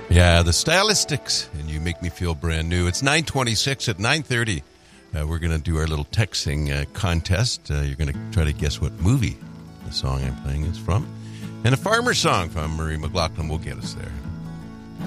Yeah, the Stylistics, and You Make Me Feel Brand New. It's 9:26 at 9:30. We're going to do our little texting contest. You're going to try to guess what movie the song I'm playing is from. And a farmer song from Murray McLaughlin will get us there.